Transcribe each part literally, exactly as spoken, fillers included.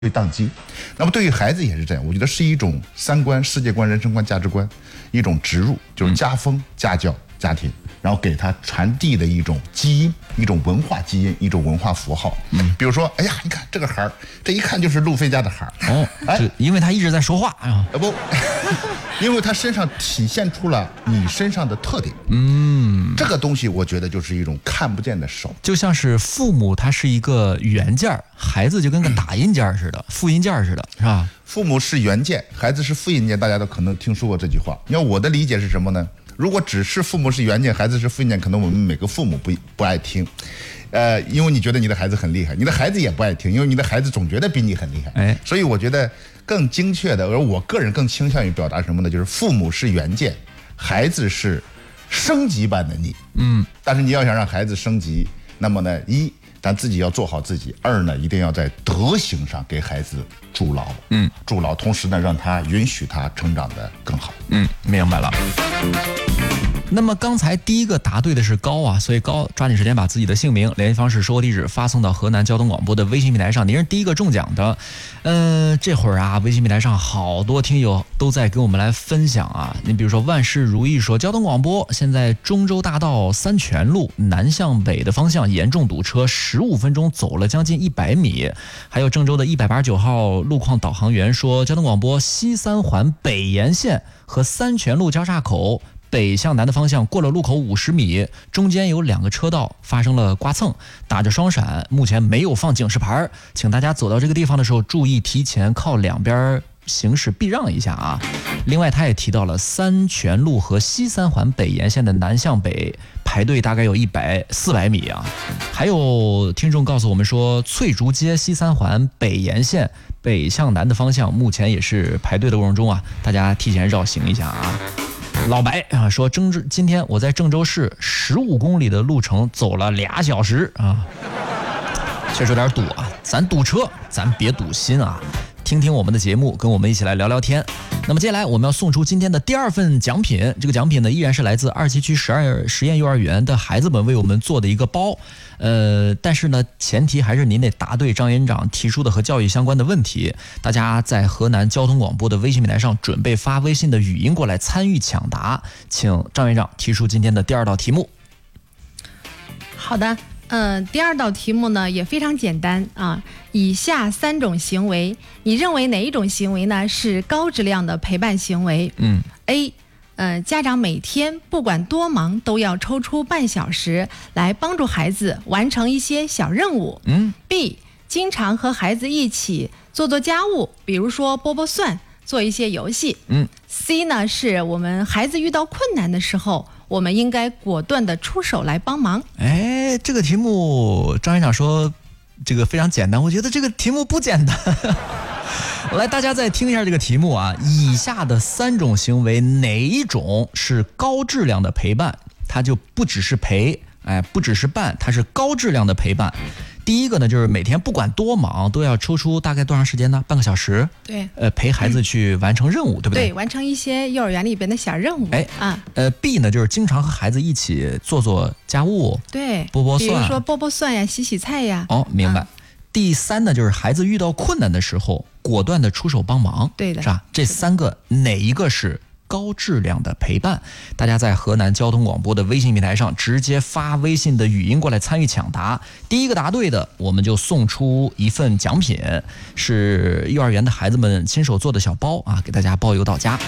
会宕机。那么对于孩子也是这样，我觉得是一种三观、世界观、人生观、价值观，一种植入，就是家风、家教、家庭，然后给他传递的一种基因，一种文化基因，一种文化符号。嗯，比如说，哎呀，你看这个孩儿，这一看就是路飞家的孩儿。 哦，哎，因为他一直在说话啊。 呃不，因为他身上体现出了你身上的特点。 嗯， 这个东西我觉得就是一种看不见的手， 就像是父母他是一个元件，孩子就跟个打印件似的，复印件似的，是吧？ 父母是元件，孩子是复印件，大家都可能听说过这句话。你看我的理解是什么呢？如果只是父母是元件，孩子是复印件，可能我们每个父母不不爱听，呃，因为你觉得你的孩子很厉害，你的孩子也不爱听，因为你的孩子总觉得比你很厉害。 哎， 所以我觉得更精确的，而我个人更倾向于表达什么呢？就是父母是元件，孩子是升级版的你。嗯，但是你要想让孩子升级，那么呢，一，但自己要做好自己；二呢，一定要在德行上给孩子筑牢，嗯，筑牢，同时呢，让他允许他成长得更好。 嗯，明白了。那么刚才第一个答对的是高啊，所以高抓紧时间把自己的姓名、联系方式、收货地址发送到河南交通广播的微信平台上，您是第一个中奖的。呃，这会儿啊，微信平台上好多听友都在跟我们来分享啊。你比如说万事如意说，交通广播现在中州大道三泉路南向北的方向严重堵车，十五分钟走了将近一百米。还有郑州的一百八十九号路况导航员说，交通广播西三环北沿线和三泉路交叉口北向南的方向过了路口五十米，中间有两个车道发生了刮蹭，打着双闪，目前没有放警示牌，请大家走到这个地方的时候注意提前靠两边行驶避让一下啊。另外他也提到了三泉路和西三环北沿线的南向北排队大概有一百四百米啊。还有听众告诉我们说，翠竹街西三环北沿线北向南的方向目前也是排队的过程中啊，大家提前绕行一下啊。老白啊说，郑州今天我在郑州市十五公里的路程走了俩小时啊，确实有点堵啊，咱堵车咱别堵心啊，听听我们的节目，跟我们一起来聊聊天。那么接下来我们要送出今天的第二份奖品，这个奖品呢依然是来自二七区十二实验幼儿园的孩子们为我们做的一个包，呃，但是呢前提还是您得答对张园长提出的和教育相关的问题。大家在河南交通广播的微信平台上准备发微信的语音过来参与抢答，请张园长提出今天的第二道题目。 好的，呃，第二道题目呢也非常简单啊。以下三种行为，你认为哪一种行为呢是高质量的陪伴行为？嗯 ，A， 呃，家长每天不管多忙都要抽出半小时来帮助孩子完成一些小任务。嗯 ，B， 经常和孩子一起做做家务，比如说剥剥蒜，做一些游戏。嗯 ，C 呢是我们孩子遇到困难的时候，我们应该果断的出手来帮忙。 哎，这个题目张园长说这个非常简单，我觉得这个题目不简单。来，大家再听一下这个题目啊，以下的三种行为哪一种是高质量的陪伴？它就不只是陪，哎，不只是伴，它是高质量的陪伴。第一个呢，就是每天不管多忙都要抽出大概多长时间呢？半个小时。 对， 呃，陪孩子去完成任务，嗯、对不对？ 对，完成一些幼儿园里边的小任务。 哎啊，呃 ，B 呢就是经常和孩子一起做做家务， 对， 剥剥蒜， 比如说剥剥蒜呀，洗洗菜呀。 哦，明白。啊、第三呢就是孩子遇到困难的时候，果断的出手帮忙。 对的， 是吧？这三个哪一个是高质量的陪伴？大家在河南交通广播的微信平台上直接发微信的语音过来参与抢答，第一个答对的我们就送出一份奖品，是幼儿园的孩子们亲手做的小包啊，给大家包邮到家。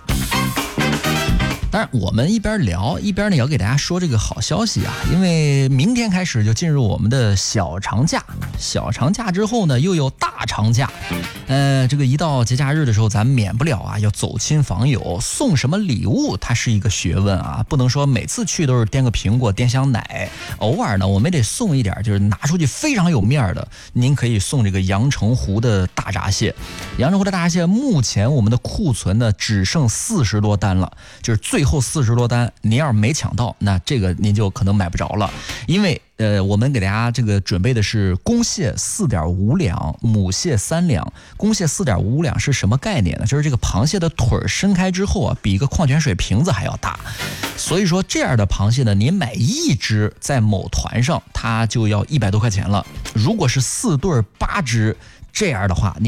当然我们一边聊一边呢也要给大家说这个好消息啊，因为明天开始就进入我们的小长假，小长假之后呢又有大长假，呃，这个一到节假日的时候咱免不了啊要走亲访友，送什么礼物它是一个学问啊，不能说每次去都是颠个苹果颠箱奶，偶尔呢我们得送一点就是拿出去非常有面的，您可以送这个阳澄湖的大闸蟹。阳澄湖的大闸蟹目前我们的库存呢只剩四十多单了，就是最最后四十多单，您要是没抢到，那这个您就可能买不着了，因为呃，我们给大家这个准备的是公蟹四点五两，母蟹三两。公蟹四点五两是什么概念呢？就是这个螃蟹的腿伸开之后啊，比一个矿泉水瓶子还要大。所以说这样的螃蟹呢，您买一只在某团上，它就要一百多块钱了。如果是四对八只， 这样的话，你